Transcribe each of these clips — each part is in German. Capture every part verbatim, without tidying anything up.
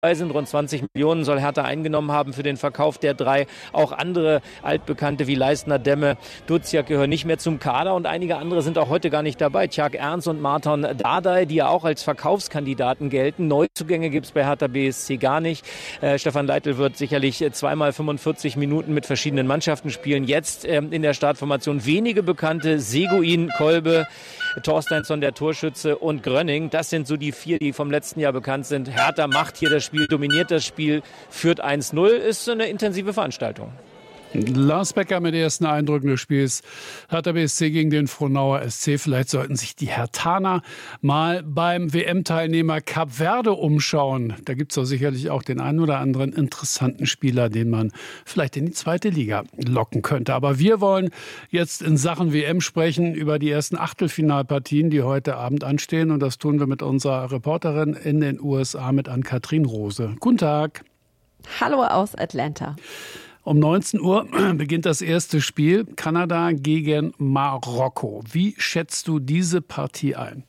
sind. Rund zwanzig Millionen soll Hertha eingenommen haben für den Verkauf der drei. Auch andere Altbekannte wie Leistner, Demme, Duziak gehören nicht mehr zum Kader und einige andere sind auch heute gar nicht dabei. Tjag Ernst und Marton Dardai, die ja auch als Verkaufskandidaten gelten. Neuzugänge gibt es bei Hertha B S C gar nicht. Äh, Stefan Leitl wird sicherlich zweimal fünfundvierzig Minuten mit verschiedenen Mannschaften spielen. Jetzt ähm, in der Startformation wenige Bekannte: Seguin, Kolbe, Torsteinsson, der Torschütze, und Grönning. Das sind so die vier, die vom letzten Jahr bekannt sind. Hertha macht hier das Spiel, dominiert das Spiel, führt eins null, ist eine intensive Veranstaltung. Lars Becker mit den ersten Eindrücken des Spiels. Hertha B S C gegen den Frohnauer S C. Vielleicht sollten sich die Herthaner mal beim W M-Teilnehmer Kap Verde umschauen. Da gibt es doch sicherlich auch den einen oder anderen interessanten Spieler, den man vielleicht in die zweite Liga locken könnte. Aber wir wollen jetzt in Sachen W M sprechen über die ersten Achtelfinalpartien, die heute Abend anstehen. Und das tun wir mit unserer Reporterin in den U S A, mit Ann-Kathrin Rose. Guten Tag. Hallo aus Atlanta. Um neunzehn Uhr beginnt das erste Spiel, Kanada gegen Marokko. Wie schätzt du diese Partie ein?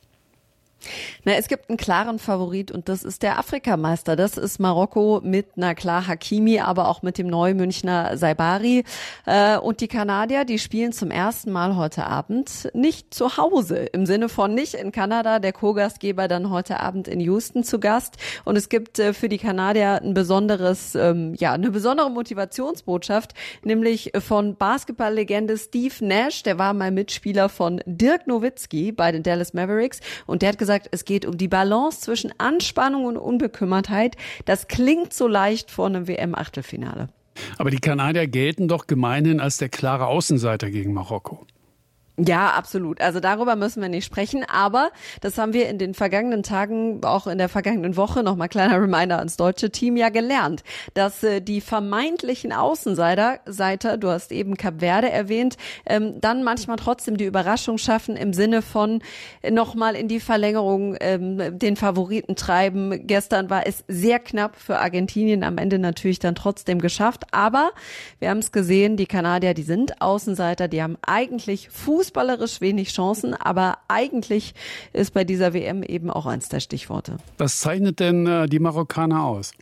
Na, es gibt einen klaren Favorit und das ist der Afrikameister. Das ist Marokko mit, na klar, Hakimi, aber auch mit dem Neumünchner Saibari. Äh, und die Kanadier, die spielen zum ersten Mal heute Abend nicht zu Hause. Im Sinne von nicht in Kanada, der Co-Gastgeber dann heute Abend in Houston zu Gast. Und es gibt äh, für die Kanadier ein besonderes, ähm, ja, eine besondere Motivationsbotschaft, nämlich von Basketballlegende Steve Nash. Der war mal Mitspieler von Dirk Nowitzki bei den Dallas Mavericks und der hat gesagt, es geht um die Balance zwischen Anspannung und Unbekümmertheit. Das klingt so leicht vor einem W M-Achtelfinale. Aber die Kanadier gelten doch gemeinhin als der klare Außenseiter gegen Marokko. Ja, absolut. Also darüber müssen wir nicht sprechen, aber das haben wir in den vergangenen Tagen, auch in der vergangenen Woche, nochmal kleiner Reminder ans deutsche Team, ja gelernt, dass äh, die vermeintlichen Außenseiter, Seiter, du hast eben Kap Verde erwähnt, ähm, dann manchmal trotzdem die Überraschung schaffen im Sinne von äh, nochmal in die Verlängerung ähm, den Favoriten treiben. Gestern war es sehr knapp für Argentinien, am Ende natürlich dann trotzdem geschafft, aber wir haben es gesehen, die Kanadier, die sind Außenseiter, die haben eigentlich Fuß fußballerisch wenig Chancen, aber eigentlich ist bei dieser W M eben auch eins der Stichworte. Was zeichnet denn äh, die Marokkaner aus?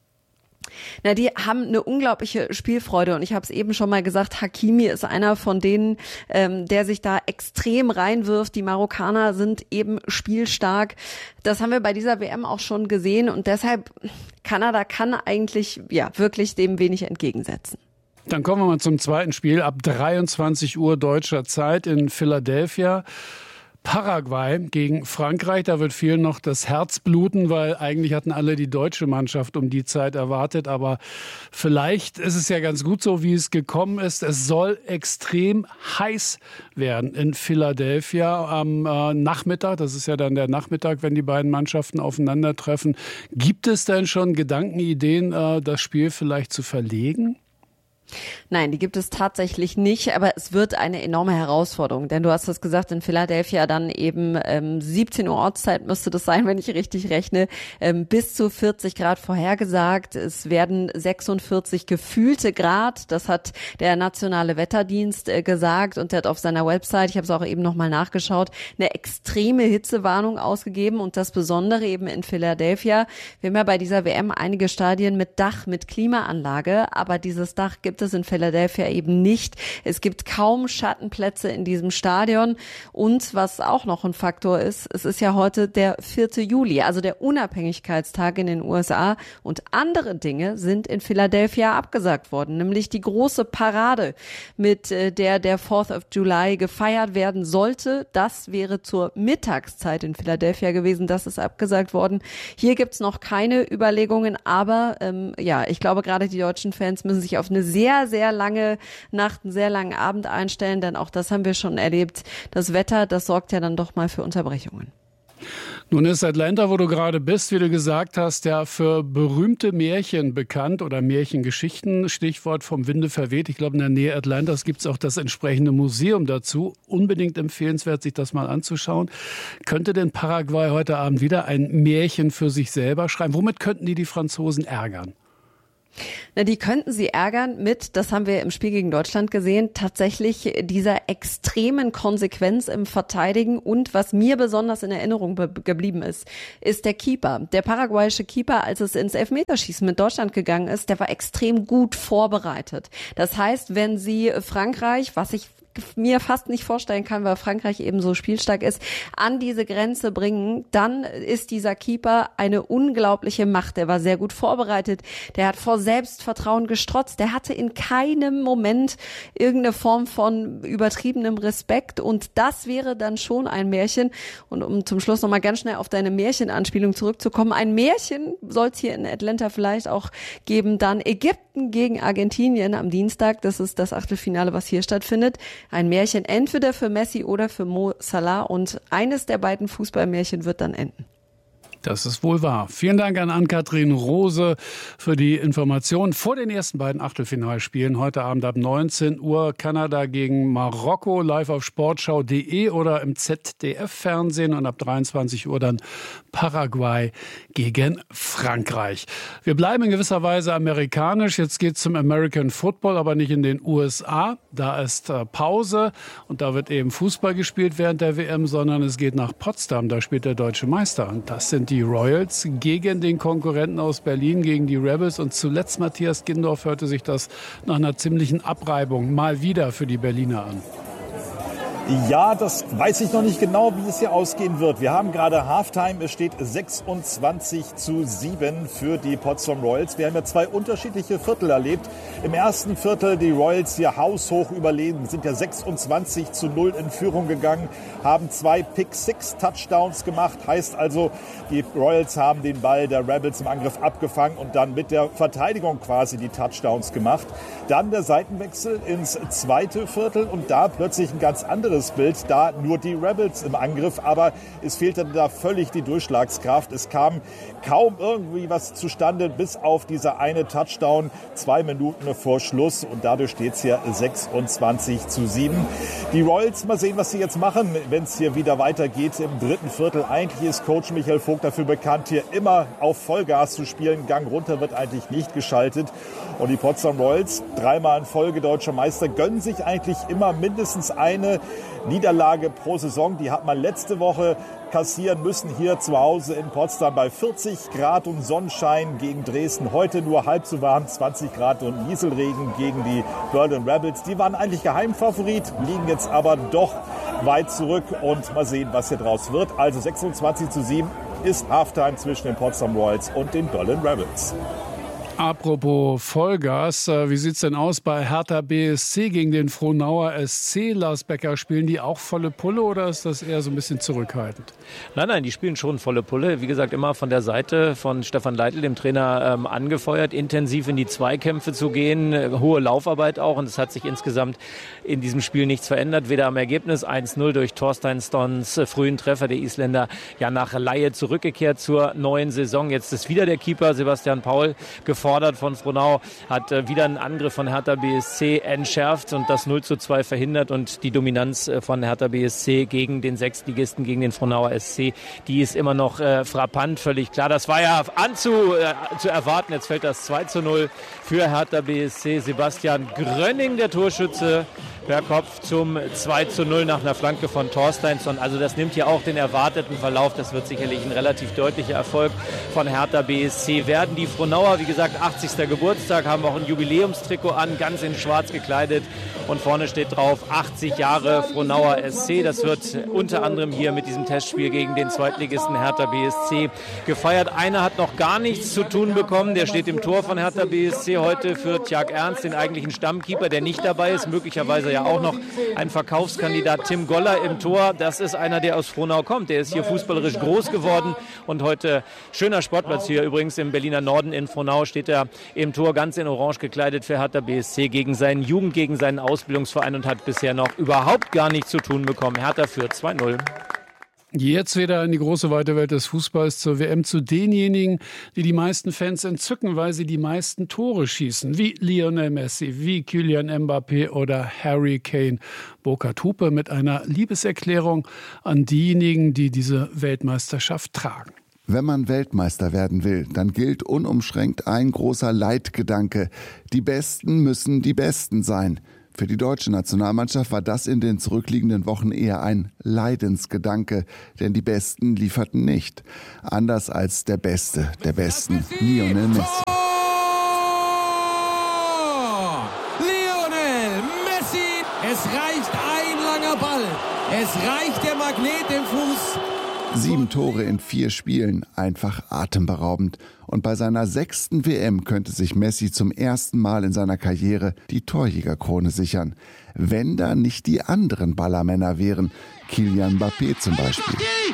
Na, die haben eine unglaubliche Spielfreude und ich habe es eben schon mal gesagt, Hakimi ist einer von denen, ähm, der sich da extrem reinwirft. Die Marokkaner sind eben spielstark. Das haben wir bei dieser W M auch schon gesehen und deshalb, Kanada kann eigentlich ja wirklich dem wenig entgegensetzen. Dann kommen wir mal zum zweiten Spiel ab dreiundzwanzig Uhr deutscher Zeit in Philadelphia. Paraguay gegen Frankreich, da wird vielen noch das Herz bluten, weil eigentlich hatten alle die deutsche Mannschaft um die Zeit erwartet. Aber vielleicht ist es ja ganz gut so, wie es gekommen ist. Es soll extrem heiß werden in Philadelphia am äh, Nachmittag. Das ist ja dann der Nachmittag, wenn die beiden Mannschaften aufeinandertreffen. Gibt es denn schon Gedanken, Ideen, äh, das Spiel vielleicht zu verlegen? Nein, die gibt es tatsächlich nicht, aber es wird eine enorme Herausforderung, denn du hast es gesagt, in Philadelphia dann eben ähm, siebzehn Uhr Ortszeit müsste das sein, wenn ich richtig rechne, ähm, bis zu vierzig Grad vorhergesagt. Es werden sechsundvierzig gefühlte Grad, das hat der Nationale Wetterdienst äh, gesagt und der hat auf seiner Website, ich habe es auch eben nochmal nachgeschaut, eine extreme Hitzewarnung ausgegeben und das Besondere eben in Philadelphia, wir haben ja bei dieser W M einige Stadien mit Dach, mit Klimaanlage, aber dieses Dach gibt es in Philadelphia eben nicht. Es gibt kaum Schattenplätze in diesem Stadion. Und was auch noch ein Faktor ist, es ist ja heute der vierte Juli, also der Unabhängigkeitstag in den U S A. Und andere Dinge sind in Philadelphia abgesagt worden, nämlich die große Parade, mit der der Fourth of July gefeiert werden sollte. Das wäre zur Mittagszeit in Philadelphia gewesen. Das ist abgesagt worden. Hier gibt's noch keine Überlegungen, aber ähm, ja, ich glaube, gerade die deutschen Fans müssen sich auf eine sehr sehr, sehr lange Nacht, einen sehr langen Abend einstellen, denn auch das haben wir schon erlebt. Das Wetter, das sorgt ja dann doch mal für Unterbrechungen. Nun ist Atlanta, wo du gerade bist, wie du gesagt hast, ja für berühmte Märchen bekannt oder Märchengeschichten. Stichwort vom Winde verweht. Ich glaube, in der Nähe Atlantas gibt es auch das entsprechende Museum dazu. Unbedingt empfehlenswert, sich das mal anzuschauen. Könnte denn Paraguay heute Abend wieder ein Märchen für sich selber schreiben? Womit könnten die die Franzosen ärgern? Na, die könnten sie ärgern mit, das haben wir im Spiel gegen Deutschland gesehen, tatsächlich dieser extremen Konsequenz im Verteidigen. Und was mir besonders in Erinnerung be- geblieben ist, ist der Keeper. Der paraguayische Keeper, als es ins Elfmeterschießen mit Deutschland gegangen ist, der war extrem gut vorbereitet. Das heißt, wenn sie Frankreich, was ich mir fast nicht vorstellen kann, weil Frankreich eben so spielstark ist, an diese Grenze bringen, dann ist dieser Keeper eine unglaubliche Macht. Der war sehr gut vorbereitet, der hat vor Selbstvertrauen gestrotzt, der hatte in keinem Moment irgendeine Form von übertriebenem Respekt und das wäre dann schon ein Märchen. Und um zum Schluss nochmal ganz schnell auf deine Märchenanspielung zurückzukommen, ein Märchen soll es hier in Atlanta vielleicht auch geben, dann Ägypten gegen Argentinien am Dienstag, das ist das Achtelfinale, was hier stattfindet. Ein Märchen entweder für Messi oder für Mo Salah und eines der beiden Fußballmärchen wird dann enden. Das ist wohl wahr. Vielen Dank an Ann-Kathrin Rose für die Informationen vor den ersten beiden Achtelfinalspielen. Heute Abend ab neunzehn Uhr Kanada gegen Marokko, live auf sportschau punkt de oder im Z D F-Fernsehen und ab dreiundzwanzig Uhr dann Paraguay gegen Frankreich. Wir bleiben in gewisser Weise amerikanisch. Jetzt geht es zum American Football, aber nicht in den U S A. Da ist äh, Pause und da wird eben Fußball gespielt während der W M, sondern es geht nach Potsdam. Da spielt der deutsche Meister und das sind die Royals gegen den Konkurrenten aus Berlin, gegen die Rebels. Und zuletzt, Matthias Gindorf, hörte sich das nach einer ziemlichen Abreibung mal wieder für die Berliner an. Ja, das weiß ich noch nicht genau, wie es hier ausgehen wird. Wir haben gerade Halftime, es steht sechsundzwanzig zu sieben für die Potsdam Royals. Wir haben ja zwei unterschiedliche Viertel erlebt. Im ersten Viertel die Royals hier haushoch überlegen, sind ja sechsundzwanzig zu null in Führung gegangen, haben zwei Pick-Six-Touchdowns gemacht. Heißt also, die Royals haben den Ball der Rebels im Angriff abgefangen und dann mit der Verteidigung quasi die Touchdowns gemacht. Dann der Seitenwechsel ins zweite Viertel und da plötzlich ein ganz anderes Bild, da nur die Rebels im Angriff, aber es fehlte da völlig die Durchschlagskraft. Es kam kaum irgendwie was zustande, bis auf dieser eine Touchdown, zwei Minuten vor Schluss und dadurch steht es hier sechsundzwanzig zu sieben. Die Royals, mal sehen, was sie jetzt machen, wenn es hier wieder weitergeht im dritten Viertel. Eigentlich ist Coach Michael Vogt dafür bekannt, hier immer auf Vollgas zu spielen. Gang runter wird eigentlich nicht geschaltet. Und die Potsdam Royals, dreimal in Folge deutscher Meister, gönnen sich eigentlich immer mindestens eine Niederlage pro Saison. Die hat man letzte Woche kassieren müssen hier zu Hause in Potsdam bei vierzig Grad und Sonnenschein gegen Dresden. Heute nur halb so warm, zwanzig Grad und Nieselregen gegen die Berlin Rebels. Die waren eigentlich Geheimfavorit, liegen jetzt aber doch weit zurück und mal sehen, was hier draus wird. Also sechsundzwanzig zu sieben ist Halftime zwischen den Potsdam Royals und den Berlin Rebels. Apropos Vollgas, wie sieht's denn aus bei Hertha B S C gegen den Frohnauer S C? Lars Becker, spielen die auch volle Pulle oder ist das eher so ein bisschen zurückhaltend? Nein, nein, die spielen schon volle Pulle. Wie gesagt, immer von der Seite von Stefan Leitl, dem Trainer, ähm, angefeuert, intensiv in die Zweikämpfe zu gehen, äh, hohe Laufarbeit auch. Und es hat sich insgesamt in diesem Spiel nichts verändert, weder am Ergebnis eins null durch Thorstein Stons äh, frühen Treffer, der Isländer ja nach Leihe zurückgekehrt zur neuen Saison. Jetzt ist wieder der Keeper Sebastian Paul gefordert von Frohnau, hat äh, wieder einen Angriff von Hertha B S C entschärft und das null zu zwei verhindert und die Dominanz äh, von Hertha B S C gegen den Sechstligisten, gegen den Frohnauer S C, die ist immer noch äh, frappant, völlig klar. Das war ja anzu, äh, zu erwarten. Jetzt fällt das zwei zu null für Hertha B S C. Sebastian Grönning, der Torschütze, per Kopf zum zwei zu null nach einer Flanke von Thorsteinsson. Also das nimmt hier auch den erwarteten Verlauf. Das wird sicherlich ein relativ deutlicher Erfolg von Hertha B S C werden. Die Frohnauer, wie gesagt, achtzigster Geburtstag, haben auch ein Jubiläumstrikot an, ganz in schwarz gekleidet. Und vorne steht drauf achtzig Jahre Frohnauer S C. Das wird unter anderem hier mit diesem Testspiel gegen den Zweitligisten Hertha B S C gefeiert. Einer hat noch gar nichts zu tun bekommen. Der steht im Tor von Hertha B S C heute für Tjag Ernst, den eigentlichen Stammkeeper, der nicht dabei ist. Möglicherweise ja auch noch ein Verkaufskandidat, Tim Goller im Tor. Das ist einer, der aus Frohnau kommt. Der ist hier fußballerisch groß geworden und heute schöner Sportplatz hier übrigens im Berliner Norden in Frohnau steht er im Tor, ganz in Orange gekleidet für Hertha B S C gegen seinen Jugend, gegen seinen Ausbildungsverein und hat bisher noch überhaupt gar nichts zu tun bekommen. Hertha führt zwei null. Jetzt wieder in die große weite Welt des Fußballs zur W M, zu denjenigen, die die meisten Fans entzücken, weil sie die meisten Tore schießen, wie Lionel Messi, wie Kylian Mbappé oder Harry Kane. Burkhard Hupe mit einer Liebeserklärung an diejenigen, die diese Weltmeisterschaft tragen. Wenn man Weltmeister werden will, dann gilt unumschränkt ein großer Leitgedanke. Die Besten müssen die Besten sein. Für die deutsche Nationalmannschaft war das in den zurückliegenden Wochen eher ein Leidensgedanke, denn die Besten lieferten nicht. Anders als der Beste der Besten, Lionel Messi. Lionel Messi! Es reicht ein langer Ball. Es reicht der Magnet im Fuß. Sieben Tore in vier Spielen, einfach atemberaubend. Und bei seiner sechsten W M könnte sich Messi zum ersten Mal in seiner Karriere die Torjägerkrone sichern. Wenn da nicht die anderen Ballermänner wären, Kylian Mbappé zum Beispiel.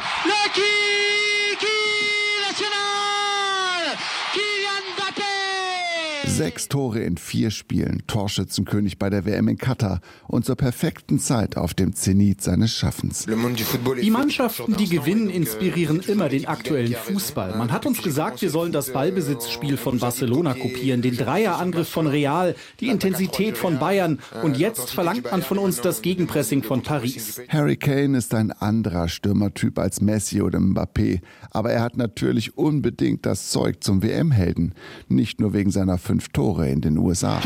Sechs Tore in vier Spielen, Torschützenkönig bei der W M in Katar und zur perfekten Zeit auf dem Zenit seines Schaffens. Die Mannschaften, die gewinnen, inspirieren immer den aktuellen Fußball. Man hat uns gesagt, wir sollen das Ballbesitzspiel von Barcelona kopieren, den Dreierangriff von Real, die Intensität von Bayern und jetzt verlangt man von uns das Gegenpressing von Paris. Harry Kane ist ein anderer Stürmertyp als Messi oder Mbappé, aber er hat natürlich unbedingt das Zeug zum W M-Helden, nicht nur wegen seiner fünf Tore in den U S A.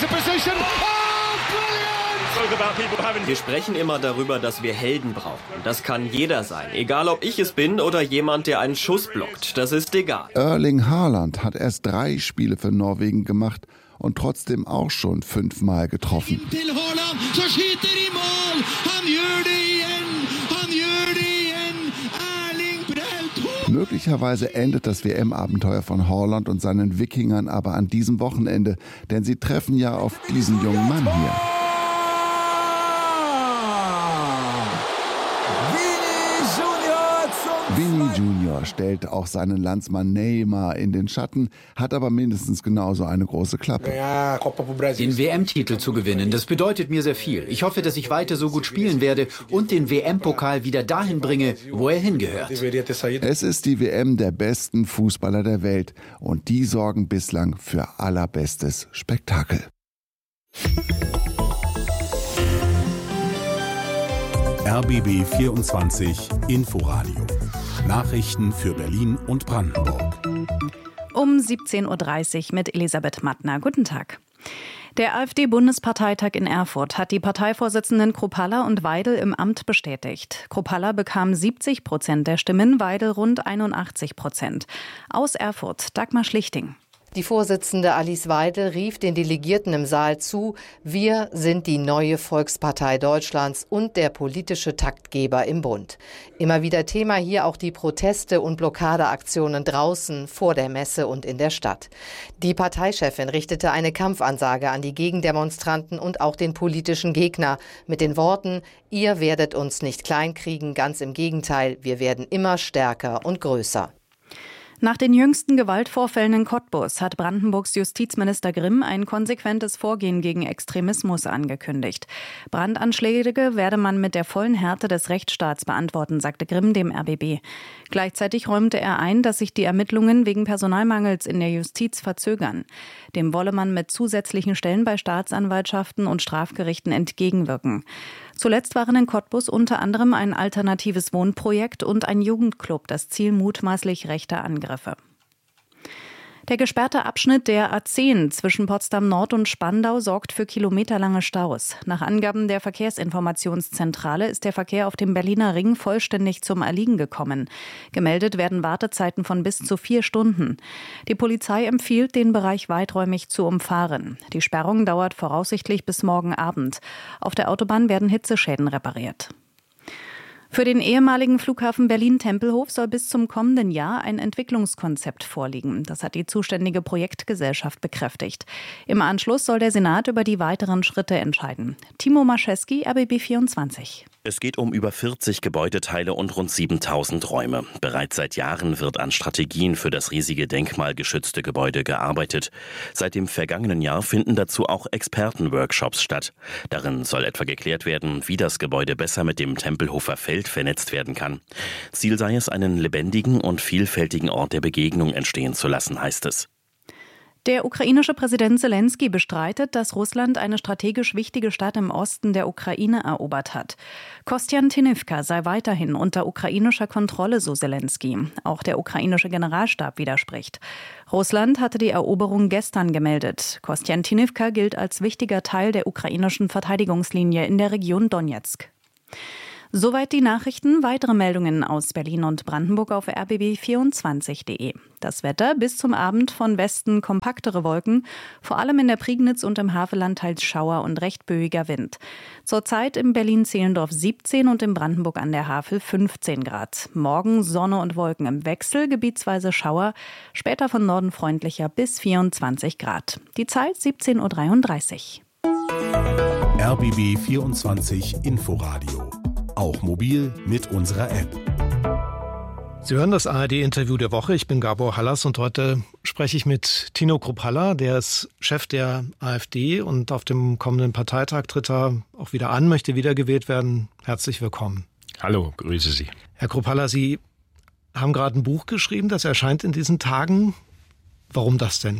Wir sprechen immer darüber, dass wir Helden brauchen. Das kann jeder sein, egal ob ich es bin oder jemand, der einen Schuss blockt. Das ist egal. Erling Haaland hat erst drei Spiele für Norwegen gemacht und trotzdem auch schon fünfmal getroffen. Möglicherweise endet das W M-Abenteuer von Haaland und seinen Wikingern aber an diesem Wochenende, denn sie treffen ja auf diesen jungen Mann hier. Vini Junior stellt auch seinen Landsmann Neymar in den Schatten, hat aber mindestens genauso eine große Klappe. Den W M-Titel zu gewinnen, das bedeutet mir sehr viel. Ich hoffe, dass ich weiter so gut spielen werde und den W M-Pokal wieder dahin bringe, wo er hingehört. Es ist die W M der besten Fußballer der Welt und die sorgen bislang für allerbestes Spektakel. R B B vierundzwanzig Inforadio. Nachrichten für Berlin und Brandenburg. Um siebzehn Uhr dreißig mit Elisabeth Mattner. Guten Tag. Der AfD-Bundesparteitag in Erfurt hat die Parteivorsitzenden Kruppalla und Weidel im Amt bestätigt. Kruppalla bekam siebzig Prozent der Stimmen, Weidel rund einundachtzig Prozent. Aus Erfurt, Dagmar Schlichting. Die Vorsitzende Alice Weidel rief den Delegierten im Saal zu, wir sind die neue Volkspartei Deutschlands und der politische Taktgeber im Bund. Immer wieder Thema hier auch die Proteste und Blockadeaktionen draußen, vor der Messe und in der Stadt. Die Parteichefin richtete eine Kampfansage an die Gegendemonstranten und auch den politischen Gegner mit den Worten, ihr werdet uns nicht kleinkriegen, ganz im Gegenteil, wir werden immer stärker und größer. Nach den jüngsten Gewaltvorfällen in Cottbus hat Brandenburgs Justizminister Grimm ein konsequentes Vorgehen gegen Extremismus angekündigt. Brandanschläge werde man mit der vollen Härte des Rechtsstaats beantworten, sagte Grimm dem R B B. Gleichzeitig räumte er ein, dass sich die Ermittlungen wegen Personalmangels in der Justiz verzögern. Dem wolle man mit zusätzlichen Stellen bei Staatsanwaltschaften und Strafgerichten entgegenwirken. Zuletzt waren in Cottbus unter anderem ein alternatives Wohnprojekt und ein Jugendclub das Ziel mutmaßlich rechter Angriffe. Der gesperrte Abschnitt der A zehn zwischen Potsdam Nord und Spandau sorgt für kilometerlange Staus. Nach Angaben der Verkehrsinformationszentrale ist der Verkehr auf dem Berliner Ring vollständig zum Erliegen gekommen. Gemeldet werden Wartezeiten von bis zu vier Stunden. Die Polizei empfiehlt, den Bereich weiträumig zu umfahren. Die Sperrung dauert voraussichtlich bis morgen Abend. Auf der Autobahn werden Hitzeschäden repariert. Für den ehemaligen Flughafen Berlin-Tempelhof soll bis zum kommenden Jahr ein Entwicklungskonzept vorliegen. Das hat die zuständige Projektgesellschaft bekräftigt. Im Anschluss soll der Senat über die weiteren Schritte entscheiden. Timo Mascheski, R B B vierundzwanzig. Es geht um über vierzig Gebäudeteile und rund siebentausend Räume. Bereits seit Jahren wird an Strategien für das riesige denkmalgeschützte Gebäude gearbeitet. Seit dem vergangenen Jahr finden dazu auch Expertenworkshops statt. Darin soll etwa geklärt werden, wie das Gebäude besser mit dem Tempelhofer Feld vernetzt werden kann. Ziel sei es, einen lebendigen und vielfältigen Ort der Begegnung entstehen zu lassen, heißt es. Der ukrainische Präsident Selenskyj bestreitet, dass Russland eine strategisch wichtige Stadt im Osten der Ukraine erobert hat. Kostiantynivka sei weiterhin unter ukrainischer Kontrolle, so Selenskyj. Auch der ukrainische Generalstab widerspricht. Russland hatte die Eroberung gestern gemeldet. Kostiantynivka gilt als wichtiger Teil der ukrainischen Verteidigungslinie in der Region Donezk. Soweit die Nachrichten. Weitere Meldungen aus Berlin und Brandenburg auf r b b vierundzwanzig punkt d e. Das Wetter: bis zum Abend von Westen kompaktere Wolken, vor allem in der Prignitz und im Havelland teils Schauer und recht böiger Wind. Zurzeit im Berlin-Zehlendorf siebzehn und in Brandenburg an der Havel fünfzehn Grad. Morgen Sonne und Wolken im Wechsel, gebietsweise Schauer, später von Norden freundlicher bis vierundzwanzig Grad. Die Zeit siebzehn Uhr dreiunddreißig. R B B vierundzwanzig Inforadio. Auch mobil mit unserer App. Sie hören das A R D-Interview der Woche. Ich bin Gabor Hallas und heute spreche ich mit Tino Kruppalla. Der ist Chef der AfD und auf dem kommenden Parteitag tritt er auch wieder an, möchte wiedergewählt werden. Herzlich willkommen. Hallo, grüße Sie. Herr Kruppalla, Sie haben gerade ein Buch geschrieben, das erscheint in diesen Tagen. Warum das denn?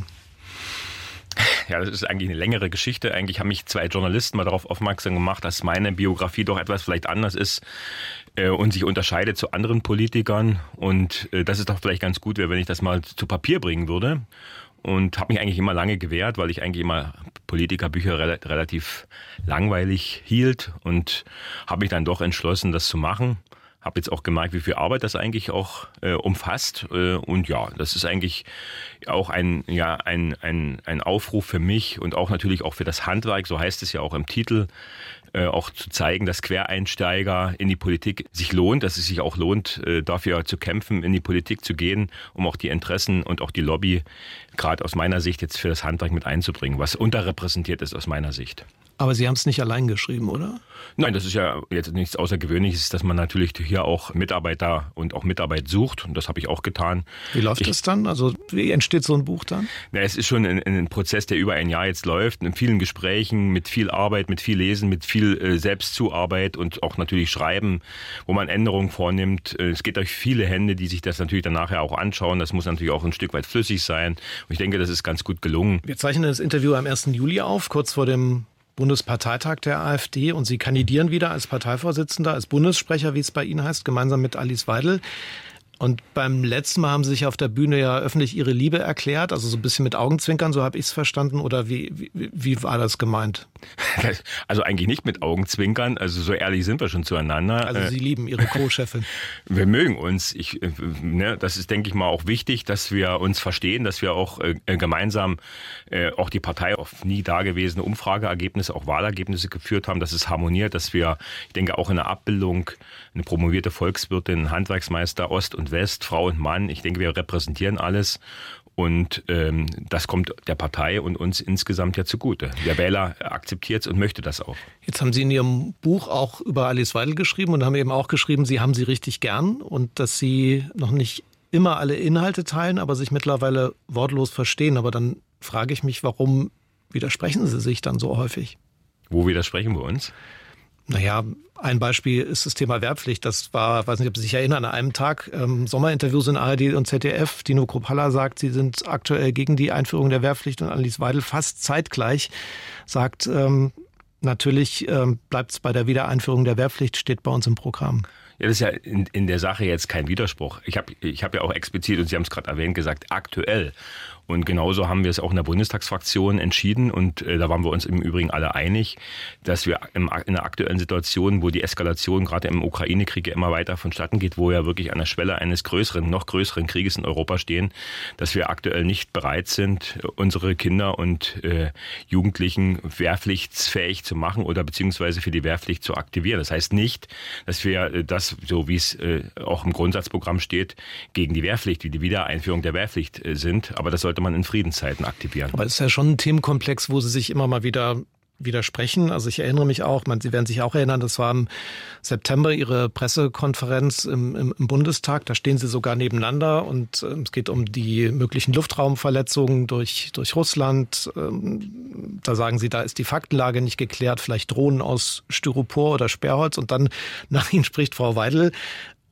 Ja, das ist eigentlich eine längere Geschichte. Eigentlich haben mich zwei Journalisten mal darauf aufmerksam gemacht, dass meine Biografie doch etwas vielleicht anders ist äh, und sich unterscheidet zu anderen Politikern. Und äh, das ist doch vielleicht ganz gut, wenn ich das mal zu Papier bringen würde. Und habe mich eigentlich immer lange gewehrt, weil ich eigentlich immer Politikerbücher re- relativ langweilig hielt und habe mich dann doch entschlossen, das zu machen. Habe jetzt auch gemerkt, wie viel Arbeit das eigentlich auch äh, umfasst. Äh, und ja, das ist eigentlich auch ein, ja, ein, ein, ein Aufruf für mich und auch natürlich auch für das Handwerk, so heißt es ja auch im Titel, äh, auch zu zeigen, dass Quereinsteiger in die Politik sich lohnt, dass es sich auch lohnt, äh, dafür zu kämpfen, in die Politik zu gehen, um auch die Interessen und auch die Lobby, gerade aus meiner Sicht, jetzt für das Handwerk mit einzubringen, was unterrepräsentiert ist aus meiner Sicht. Aber Sie haben es nicht allein geschrieben, oder? Nein, das ist ja jetzt nichts Außergewöhnliches, dass man natürlich hier auch Mitarbeiter und auch Mitarbeit sucht. Und das habe ich auch getan. Wie läuft ich, das dann? Also wie entsteht so ein Buch dann? Na, es ist schon ein, ein Prozess, der über ein Jahr jetzt läuft. In vielen Gesprächen, mit viel Arbeit, mit viel Lesen, mit viel äh, Selbstzuarbeit und auch natürlich Schreiben, wo man Änderungen vornimmt. Es geht durch viele Hände, die sich das natürlich dann nachher auch anschauen. Das muss natürlich auch ein Stück weit flüssig sein. Und ich denke, das ist ganz gut gelungen. Wir zeichnen das Interview am ersten Juli auf, kurz vor dem Bundesparteitag der AfD, und Sie kandidieren wieder als Parteivorsitzender, als Bundessprecher, wie es bei Ihnen heißt, gemeinsam mit Alice Weidel. Und beim letzten Mal haben Sie sich auf der Bühne ja öffentlich Ihre Liebe erklärt, also so ein bisschen mit Augenzwinkern, so habe ich es verstanden. Oder wie, wie, wie war das gemeint? Also eigentlich nicht mit Augenzwinkern, also so ehrlich sind wir schon zueinander. Also Sie lieben Ihre Co-Chefin. Wir mögen uns. Ich, ne, das ist, denke ich mal, auch wichtig, dass wir uns verstehen, dass wir auch äh, gemeinsam äh, auch die Partei auf nie dagewesene Umfrageergebnisse, auch Wahlergebnisse geführt haben, dass es harmoniert, dass wir, ich denke, auch in der Abbildung eine promovierte Volkswirtin, Handwerksmeister Ost und West, Frau und Mann, ich denke, wir repräsentieren alles. Und ähm, das kommt der Partei und uns insgesamt ja zugute. Der Wähler akzeptiert es und möchte das auch. Jetzt haben Sie in Ihrem Buch auch über Alice Weidel geschrieben und haben eben auch geschrieben, Sie haben sie richtig gern und dass Sie noch nicht immer alle Inhalte teilen, aber sich mittlerweile wortlos verstehen. Aber dann frage ich mich, warum widersprechen Sie sich dann so häufig? Wo widersprechen wir uns? Naja, ein Beispiel ist das Thema Wehrpflicht. Das war, weiß nicht, ob Sie sich erinnern, an einem Tag ähm, Sommerinterviews in A R D und Z D F. Tino Kruppalla sagt, Sie sind aktuell gegen die Einführung der Wehrpflicht, und Alice Weidel fast zeitgleich sagt, ähm, natürlich ähm, bleibt es bei der Wiedereinführung der Wehrpflicht, steht bei uns im Programm. Ja, das ist ja in, in der Sache jetzt kein Widerspruch. Ich habe ich hab ja auch explizit, und Sie haben es gerade erwähnt, gesagt, aktuell. Und genauso haben wir es auch in der Bundestagsfraktion entschieden, und äh, da waren wir uns im Übrigen alle einig, dass wir im, in der aktuellen Situation, wo die Eskalation gerade im Ukraine-Krieg ja immer weiter vonstatten geht, wo wir wirklich an der Schwelle eines größeren, noch größeren Krieges in Europa stehen, dass wir aktuell nicht bereit sind, unsere Kinder und äh, Jugendlichen wehrpflichtsfähig zu machen oder beziehungsweise für die Wehrpflicht zu aktivieren. Das heißt nicht, dass wir äh, das, so wie es äh, auch im Grundsatzprogramm steht, gegen die Wehrpflicht, wie die Wiedereinführung der Wehrpflicht äh, sind, aber das sollte man in Friedenszeiten aktivieren. Aber es ist ja schon ein Themenkomplex, wo Sie sich immer mal wieder widersprechen. Also ich erinnere mich auch, man, Sie werden sich auch erinnern, das war im September Ihre Pressekonferenz im, im, im Bundestag. Da stehen Sie sogar nebeneinander und äh, es geht um die möglichen Luftraumverletzungen durch, durch Russland. Ähm, da sagen Sie, da ist die Faktenlage nicht geklärt, vielleicht Drohnen aus Styropor oder Sperrholz. Und dann nach Ihnen spricht Frau Weidel.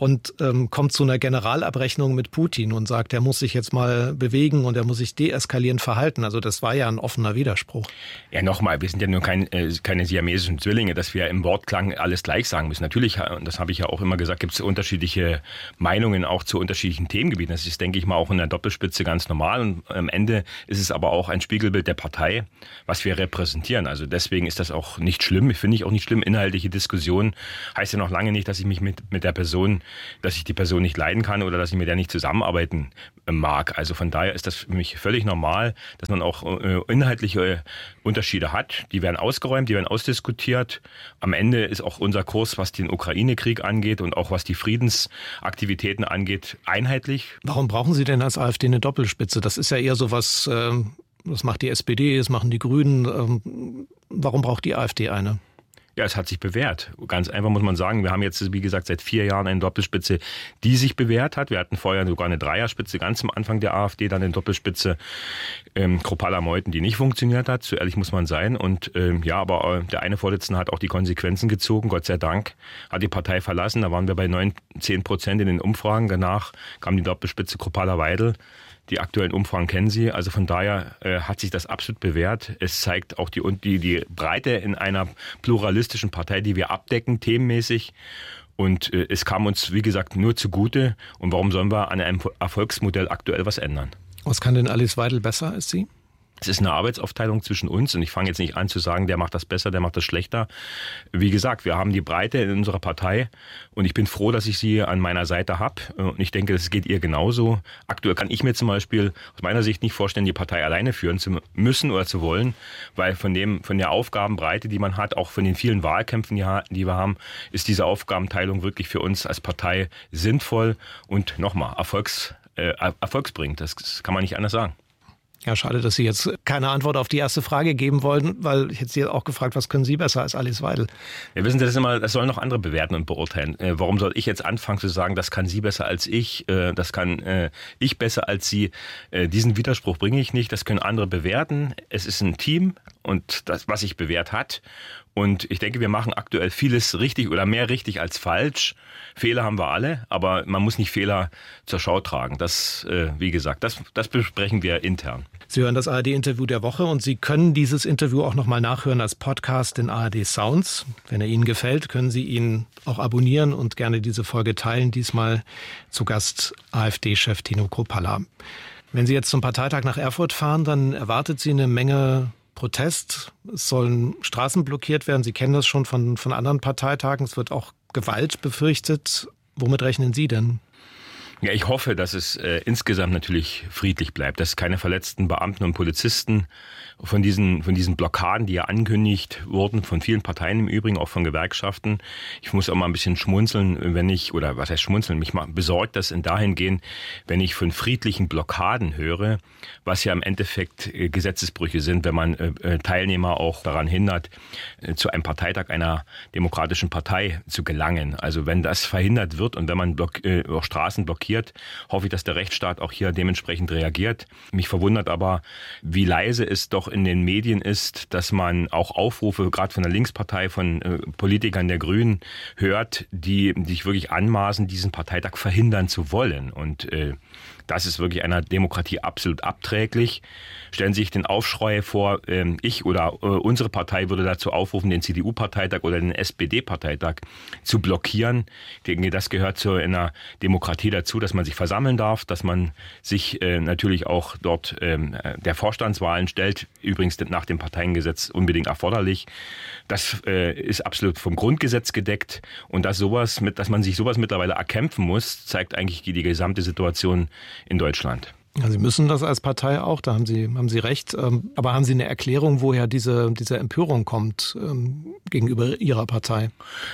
und ähm, kommt zu einer Generalabrechnung mit Putin und sagt, er muss sich jetzt mal bewegen und er muss sich deeskalierend verhalten. Also das war ja ein offener Widerspruch. Ja, nochmal, wir sind ja nur kein, äh, keine siamesischen Zwillinge, dass wir im Wortklang alles gleich sagen müssen. Natürlich, und das habe ich ja auch immer gesagt, gibt es unterschiedliche Meinungen auch zu unterschiedlichen Themengebieten. Das ist, denke ich mal, auch in der Doppelspitze ganz normal. Und am Ende ist es aber auch ein Spiegelbild der Partei, was wir repräsentieren. Also deswegen ist das auch nicht schlimm. Ich finde ich auch nicht schlimm. Inhaltliche Diskussion heißt ja noch lange nicht, dass ich mich mit, mit der Person dass ich die Person nicht leiden kann oder dass ich mit der nicht zusammenarbeiten mag. Also von daher ist das für mich völlig normal, dass man auch äh, inhaltliche Unterschiede hat. Die werden ausgeräumt, die werden ausdiskutiert. Am Ende ist auch unser Kurs, was den Ukraine-Krieg angeht und auch was die Friedensaktivitäten angeht, einheitlich. Warum brauchen Sie denn als AfD eine Doppelspitze? Das ist ja eher so was, äh, das macht die S P D, das machen die Grünen. Ähm, warum braucht die AfD eine? Ja, es hat sich bewährt. Ganz einfach muss man sagen, wir haben jetzt, wie gesagt, seit vier Jahren eine Doppelspitze, die sich bewährt hat. Wir hatten vorher sogar eine Dreierspitze, ganz am Anfang der AfD, dann eine Doppelspitze ähm, Kropala-Meuthen, die nicht funktioniert hat. So ehrlich muss man sein. Und ähm, ja, aber äh, der eine Vorsitzende hat auch die Konsequenzen gezogen. Gott sei Dank hat die Partei verlassen. Da waren wir bei neun, zehn Prozent in den Umfragen. Danach kam die Doppelspitze Kropala-Weidel. Die aktuellen Umfragen kennen Sie. Also von daher äh, hat sich das absolut bewährt. Es zeigt auch die, die, die Breite in einer pluralistischen Partei, die wir abdecken, themenmäßig. Und äh, es kam uns, wie gesagt, nur zugute. Und warum sollen wir an einem Erfolgsmodell aktuell was ändern? Was kann denn Alice Weidel besser als Sie? Es ist eine Arbeitsaufteilung zwischen uns und ich fange jetzt nicht an zu sagen, der macht das besser, der macht das schlechter. Wie gesagt, wir haben die Breite in unserer Partei und ich bin froh, dass ich sie an meiner Seite habe und ich denke, das geht ihr genauso. Aktuell kann ich mir zum Beispiel aus meiner Sicht nicht vorstellen, die Partei alleine führen zu müssen oder zu wollen, weil von dem, von der Aufgabenbreite, die man hat, auch von den vielen Wahlkämpfen, die wir haben, ist diese Aufgabenteilung wirklich für uns als Partei sinnvoll und nochmal Erfolgs, äh, erfolgsbringend. Das kann man nicht anders sagen. Ja, schade, dass Sie jetzt keine Antwort auf die erste Frage geben wollen, weil ich hätte Sie auch gefragt, was können Sie besser als Alice Weidel? Ja, wissen Sie, das ist immer, das sollen noch andere bewerten und beurteilen. Äh, warum soll ich jetzt anfangen zu sagen, das kann Sie besser als ich, äh, das kann äh, ich besser als Sie? Äh, diesen Widerspruch bringe ich nicht, das können andere bewerten. Es ist ein Team und das, was sich bewährt hat. Und ich denke, wir machen aktuell vieles richtig oder mehr richtig als falsch. Fehler haben wir alle, aber man muss nicht Fehler zur Schau tragen. Das, äh, wie gesagt, das, das besprechen wir intern. Sie hören das A R D-Interview der Woche und Sie können dieses Interview auch nochmal nachhören als Podcast in A R D Sounds. Wenn er Ihnen gefällt, können Sie ihn auch abonnieren und gerne diese Folge teilen. Diesmal zu Gast AfD-Chef Tino Kropala. Wenn Sie jetzt zum Parteitag nach Erfurt fahren, dann erwartet Sie eine Menge Protest. Es sollen Straßen blockiert werden. Sie kennen das schon von, von anderen Parteitagen. Es wird auch Gewalt befürchtet. Womit rechnen Sie denn? Ja, ich hoffe, dass es äh, insgesamt natürlich friedlich bleibt, dass keine verletzten Beamten und Polizisten von diesen, von diesen Blockaden, die ja angekündigt wurden, von vielen Parteien im Übrigen, auch von Gewerkschaften. Ich muss auch mal ein bisschen schmunzeln, wenn ich, oder was heißt schmunzeln, mich mal besorgt das in dahingehend, wenn ich von friedlichen Blockaden höre, was ja im Endeffekt äh, Gesetzesbrüche sind, wenn man äh, Teilnehmer auch daran hindert, äh, zu einem Parteitag einer demokratischen Partei zu gelangen. Also wenn das verhindert wird und wenn man block, äh, auch Straßen blockiert, hoffe ich, dass der Rechtsstaat auch hier dementsprechend reagiert. Mich verwundert aber, wie leise es doch in den Medien ist, dass man auch Aufrufe, gerade von der Linkspartei, von äh, Politikern der Grünen hört, die, die sich wirklich anmaßen, diesen Parteitag verhindern zu wollen. Und äh, das ist wirklich einer Demokratie absolut abträglich. Stellen Sie sich den Aufschrei vor, äh, ich oder äh, unsere Partei würde dazu aufrufen, den C D U-Parteitag oder den S P D-Parteitag zu blockieren. Ich denke, das gehört zu einer Demokratie dazu, dass man sich versammeln darf, dass man sich äh, natürlich auch dort äh, der Vorstandswahlen stellt, übrigens nach dem Parteiengesetz unbedingt erforderlich. Das äh, ist absolut vom Grundgesetz gedeckt und dass sowas mit, dass man sich sowas mittlerweile erkämpfen muss, zeigt eigentlich die gesamte Situation in Deutschland. Ja, Sie müssen das als Partei auch, da haben Sie, haben Sie recht. Aber haben Sie eine Erklärung, woher diese, diese Empörung kommt ähm, gegenüber Ihrer Partei?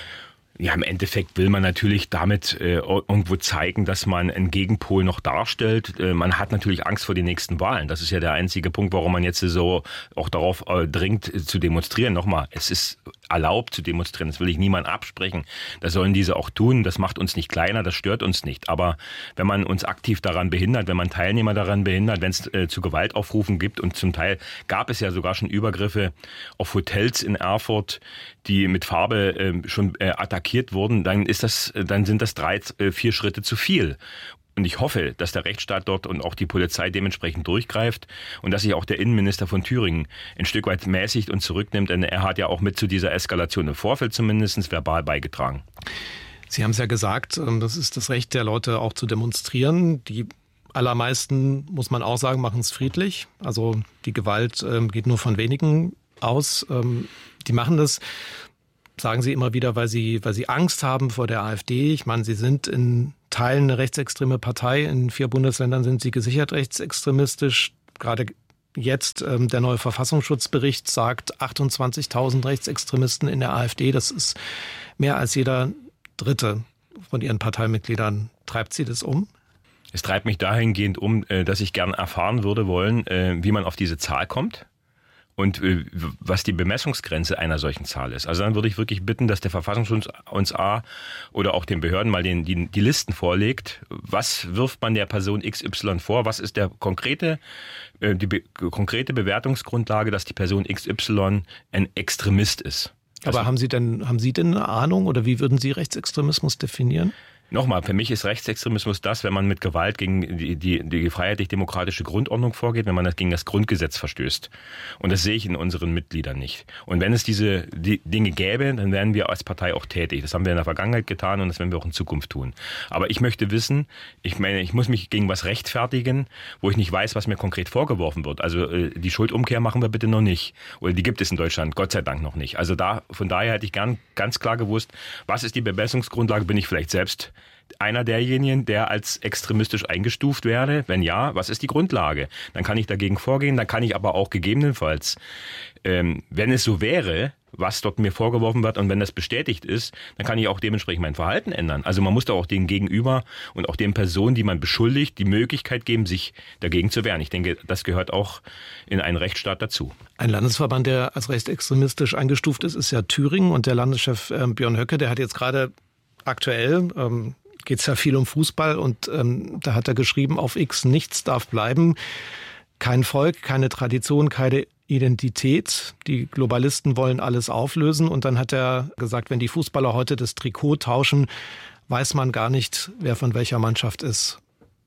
Ja, im Endeffekt will man natürlich damit äh, irgendwo zeigen, dass man einen Gegenpol noch darstellt. Äh, man hat natürlich Angst vor den nächsten Wahlen. Das ist ja der einzige Punkt, warum man jetzt so auch darauf äh, dringt, äh, zu demonstrieren. Nochmal, es ist erlaubt zu demonstrieren. Das will ich niemand absprechen. Das sollen diese auch tun. Das macht uns nicht kleiner, das stört uns nicht. Aber wenn man uns aktiv daran behindert, wenn man Teilnehmer daran behindert, wenn es äh, zu Gewaltaufrufen gibt und zum Teil gab es ja sogar schon Übergriffe auf Hotels in Erfurt, die mit Farbe äh, schon äh, attackiert markiert wurden, dann ist das, dann sind das drei, vier Schritte zu viel. Und ich hoffe, dass der Rechtsstaat dort und auch die Polizei dementsprechend durchgreift und dass sich auch der Innenminister von Thüringen ein Stück weit mäßigt und zurücknimmt, denn er hat ja auch mit zu dieser Eskalation im Vorfeld zumindest verbal beigetragen. Sie haben es ja gesagt, das ist das Recht der Leute auch zu demonstrieren. Die allermeisten, muss man auch sagen, machen es friedlich. Also die Gewalt geht nur von wenigen aus. Die machen das, sagen sie immer wieder, weil sie, weil sie Angst haben vor der AfD. Ich meine, sie sind in Teilen eine rechtsextreme Partei. In vier Bundesländern sind sie gesichert rechtsextremistisch. Gerade jetzt ähm, der neue Verfassungsschutzbericht sagt achtundzwanzigtausend Rechtsextremisten in der AfD. Das ist mehr als jeder Dritte von ihren Parteimitgliedern. Treibt sie das um? Es treibt mich dahingehend um, dass ich gern erfahren würde wollen, wie man auf diese Zahl kommt. Und äh, was die Bemessungsgrenze einer solchen Zahl ist. Also dann würde ich wirklich bitten, dass der Verfassungsschutz uns A oder auch den Behörden mal den, die, die Listen vorlegt. Was wirft man der Person X Y vor? Was ist der konkrete, äh, die be- konkrete Bewertungsgrundlage, dass die Person X Y ein Extremist ist? Aber also, haben Sie denn, haben Sie denn eine Ahnung oder wie würden Sie Rechtsextremismus definieren? Nochmal, für mich ist Rechtsextremismus das, wenn man mit Gewalt gegen die, die, die freiheitlich-demokratische Grundordnung vorgeht, wenn man das gegen das Grundgesetz verstößt. Und das sehe ich in unseren Mitgliedern nicht. Und wenn es diese die Dinge gäbe, dann wären wir als Partei auch tätig. Das haben wir in der Vergangenheit getan und das werden wir auch in Zukunft tun. Aber ich möchte wissen, ich meine, ich muss mich gegen was rechtfertigen, wo ich nicht weiß, was mir konkret vorgeworfen wird. Also die Schuldumkehr machen wir bitte noch nicht. Oder die gibt es in Deutschland, Gott sei Dank noch nicht. Also da, von daher hätte ich gern ganz klar gewusst, was ist die Bemessungsgrundlage, bin ich vielleicht selbst einer derjenigen, der als extremistisch eingestuft werde? Wenn ja, was ist die Grundlage? Dann kann ich dagegen vorgehen, dann kann ich aber auch gegebenenfalls, ähm, wenn es so wäre, was dort mir vorgeworfen wird und wenn das bestätigt ist, dann kann ich auch dementsprechend mein Verhalten ändern. Also man muss da auch dem Gegenüber und auch den Personen, die man beschuldigt, die Möglichkeit geben, sich dagegen zu wehren. Ich denke, das gehört auch in einen Rechtsstaat dazu. Ein Landesverband, der als rechtsextremistisch eingestuft ist, ist ja Thüringen und der Landeschef äh, Björn Höcke, der hat jetzt gerade aktuell ähm, geht es ja viel um Fußball und ähm, da hat er geschrieben, auf X, nichts darf bleiben. Kein Volk, keine Tradition, keine Identität. Die Globalisten wollen alles auflösen. Und dann hat er gesagt, wenn die Fußballer heute das Trikot tauschen, weiß man gar nicht, wer von welcher Mannschaft ist.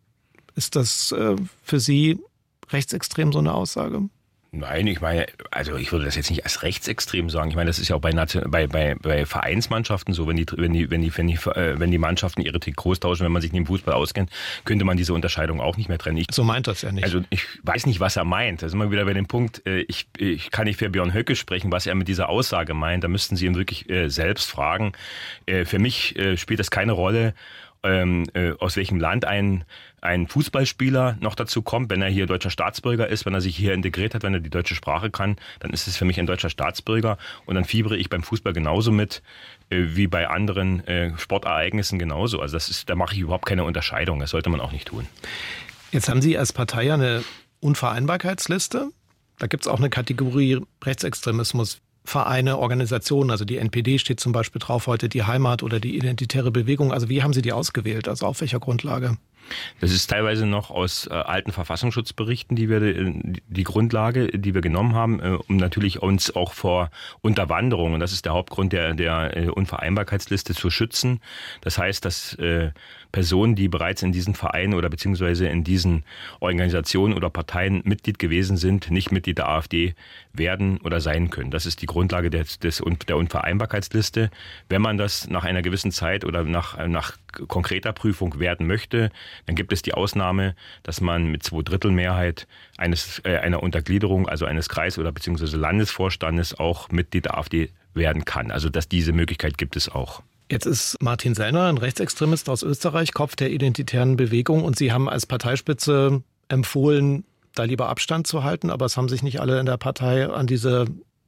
Ist das äh, für Sie rechtsextrem, so eine Aussage? Nein, ich meine, also ich würde das jetzt nicht als rechtsextrem sagen. Ich meine, das ist ja auch bei, Nation, bei, bei, bei Vereinsmannschaften so, wenn die, wenn die, wenn die, wenn die, wenn die Mannschaften ihre Trikots tauschen, wenn man sich nicht im Fußball auskennt, könnte man diese Unterscheidung auch nicht mehr trennen. Ich, so meint das ja nicht. Also ich weiß nicht, was er meint. Da sind wir wieder bei dem Punkt, ich, ich kann nicht für Björn Höcke sprechen, was er mit dieser Aussage meint. Da müssten Sie ihn wirklich äh, selbst fragen. Äh, für mich äh, spielt das keine Rolle, ähm, äh, aus welchem Land ein ein Fußballspieler noch dazu kommt, wenn er hier deutscher Staatsbürger ist, wenn er sich hier integriert hat, wenn er die deutsche Sprache kann, dann ist es für mich ein deutscher Staatsbürger und dann fiebere ich beim Fußball genauso mit äh, wie bei anderen äh, Sportereignissen genauso. Also das ist, da mache ich überhaupt keine Unterscheidung. Das sollte man auch nicht tun. Jetzt haben Sie als Partei ja eine Unvereinbarkeitsliste. Da gibt es auch eine Kategorie Rechtsextremismus. Vereine, Organisationen, also die N P D steht zum Beispiel drauf heute, die Heimat oder die Identitäre Bewegung. Also wie haben Sie die ausgewählt? Also auf welcher Grundlage? Das ist teilweise noch aus äh, alten Verfassungsschutzberichten, die wir äh, die Grundlage, die wir genommen haben, äh, um natürlich uns auch vor Unterwanderung, und das ist der Hauptgrund der der äh, Unvereinbarkeitsliste, zu schützen. Das heißt, dass äh, Personen, die bereits in diesen Vereinen oder beziehungsweise in diesen Organisationen oder Parteien Mitglied gewesen sind, nicht Mitglied der AfD werden oder sein können. Das ist die Grundlage des, des der Unvereinbarkeitsliste. Wenn man das nach einer gewissen Zeit oder nach nach konkreter Prüfung werden möchte, dann gibt es die Ausnahme, dass man mit zwei Drittel Mehrheit eines äh, einer Untergliederung, also eines Kreis- oder beziehungsweise Landesvorstandes auch Mitglied der AfD werden kann. Also dass diese Möglichkeit gibt es auch. Jetzt ist Martin Sellner, ein Rechtsextremist aus Österreich, Kopf der Identitären Bewegung, und Sie haben als Parteispitze empfohlen, da lieber Abstand zu halten, aber es haben sich nicht alle in der Partei an diese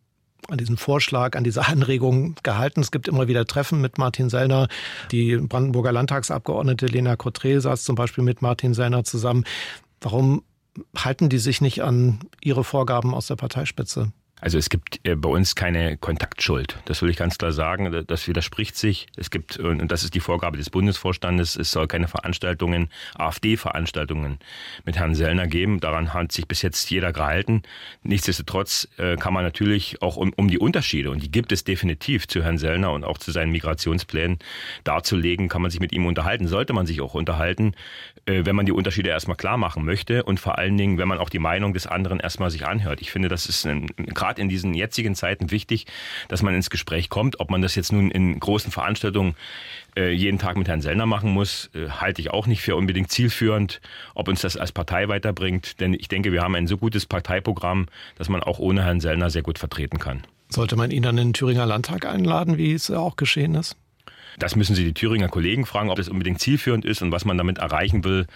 an diesen Vorschlag, an diese Anregung gehalten. Es gibt immer wieder Treffen mit Martin Sellner. Die Brandenburger Landtagsabgeordnete Lena Kotré saß zum Beispiel mit Martin Sellner zusammen. Warum halten die sich nicht an ihre Vorgaben aus der Parteispitze? Also es gibt äh, bei uns keine Kontaktschuld. Das will ich ganz klar sagen. Das widerspricht sich. Es gibt, und das ist die Vorgabe des Bundesvorstandes, es soll keine Veranstaltungen, AfD-Veranstaltungen mit Herrn Sellner geben. Daran hat sich bis jetzt jeder gehalten. Nichtsdestotrotz äh, kann man natürlich auch um, um die Unterschiede, und die gibt es definitiv zu Herrn Sellner und auch zu seinen Migrationsplänen darzulegen, kann man sich mit ihm unterhalten. Sollte man sich auch unterhalten, äh, wenn man die Unterschiede erstmal klar machen möchte und vor allen Dingen, wenn man auch die Meinung des anderen erstmal sich anhört. Ich finde, das ist ein, gerade in diesen jetzigen Zeiten wichtig, dass man ins Gespräch kommt. Ob man das jetzt nun in großen Veranstaltungen äh, jeden Tag mit Herrn Sellner machen muss, äh, halte ich auch nicht für unbedingt zielführend. Ob uns das als Partei weiterbringt, denn ich denke, wir haben ein so gutes Parteiprogramm, dass man auch ohne Herrn Sellner sehr gut vertreten kann. Sollte man ihn dann in den Thüringer Landtag einladen, wie es auch geschehen ist? Das müssen Sie die Thüringer Kollegen fragen, ob das unbedingt zielführend ist und was man damit erreichen will.